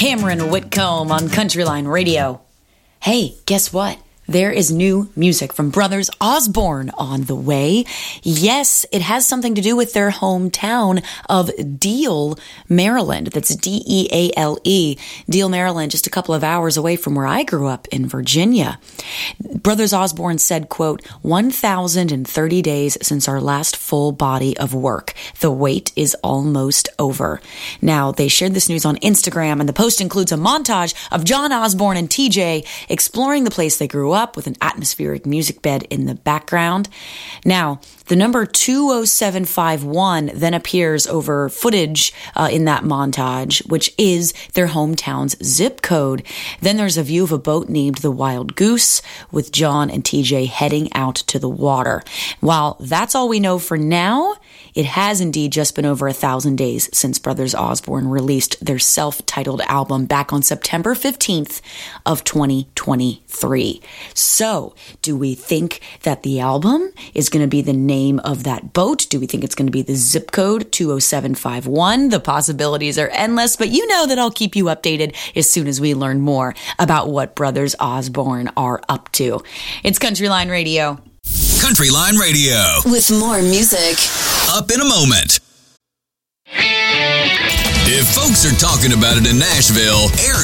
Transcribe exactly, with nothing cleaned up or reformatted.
Cameron Whitcomb on Countryline Radio. Hey, guess what? There is new music from Brothers Osborne on the way. Yes, it has something to do with their hometown of Deal, Maryland. That's D E A L E. Deal, Maryland, just a couple of hours away from where I grew up in Virginia. Brothers Osborne said, quote, one thousand thirty days since our last full body of work. The wait is almost over. Now, they shared this news on Instagram, and the post includes a montage of John Osborne and T J exploring the place they grew up with an atmospheric music bed in the background. Now, the number two oh seven five one then appears over footage uh, in that montage, which is their hometown's zip code. Then there's a view of a boat named the Wild Goose with John and T J heading out to the water. While that's all we know for now, it has indeed just been over a thousand days since Brothers Osborne released their self-titled album back on September fifteenth of twenty twenty-three. So, do we think that the album is going to be the name of that boat? Do we think it's going to be the zip code two oh seven five one? The possibilities are endless, but you know that I'll keep you updated as soon as we learn more about what Brothers Osborne are up to. It's Countryline Radio. Countryline Radio. With more music. Up in a moment. If folks are talking about it in Nashville, Aaron